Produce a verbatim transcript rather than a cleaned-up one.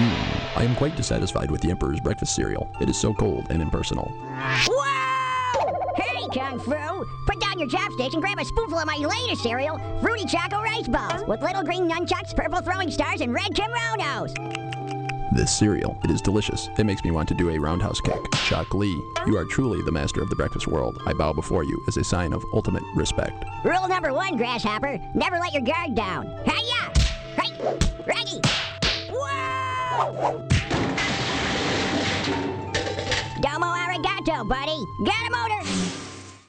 Hmm, I am quite dissatisfied with the Emperor's breakfast cereal. It is so cold and impersonal. Whoa! Hey, Kung Fu! Put down your chopsticks and grab a spoonful of my latest cereal, Fruity Choco Rice Balls, with little green nunchucks, purple throwing stars, and red kimonos. This cereal, it is delicious. It makes me want to do a roundhouse kick. Shock Lee, you are truly the master of the breakfast world. I bow before you as a sign of ultimate respect. Rule number one, Grasshopper, never let your guard down. Hi-ya! Hey! Ready! Whoa! Domo arigato, buddy. Got him,